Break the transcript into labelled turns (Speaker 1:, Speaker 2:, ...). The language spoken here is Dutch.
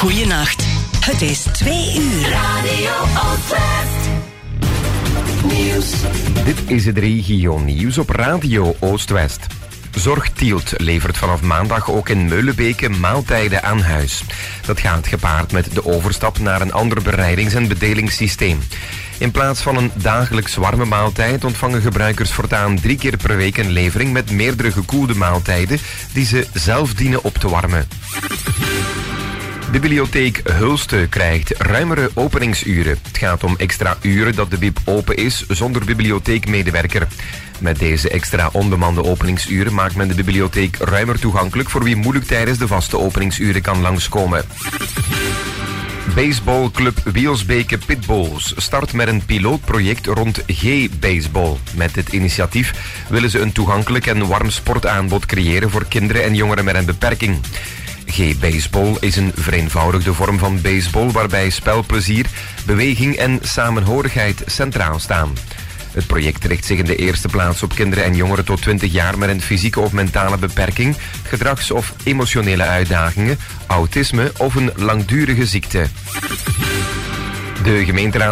Speaker 1: Goeienacht. Het is 2 uur.
Speaker 2: Radio Oostwest. Nieuws.
Speaker 3: Dit is het regio-nieuws op Radio Oostwest. Zorg Tielt levert vanaf maandag ook in Meulebeke maaltijden aan huis. Dat gaat gepaard met de overstap naar een ander bereidings- en bedelingssysteem. In plaats van een dagelijks warme maaltijd ontvangen gebruikers voortaan 3 keer per week een levering met meerdere gekoelde maaltijden die ze zelf dienen op te warmen. Bibliotheek Hulste krijgt ruimere openingsuren. Het gaat om extra uren dat de bib open is zonder bibliotheekmedewerker. Met deze extra onbemande openingsuren maakt men de bibliotheek ruimer toegankelijk voor wie moeilijk tijdens de vaste openingsuren kan langskomen. Baseballclub Wielsbeke Pitbulls start met een pilootproject rond G-baseball. Met dit initiatief willen ze een toegankelijk en warm sportaanbod creëren voor kinderen en jongeren met een beperking. G-baseball is een vereenvoudigde vorm van baseball waarbij spelplezier, beweging en samenhorigheid centraal staan. Het project richt zich in de eerste plaats op kinderen en jongeren tot 20 jaar met een fysieke of mentale beperking, gedrags- of emotionele uitdagingen, autisme of een langdurige ziekte. De gemeenteraad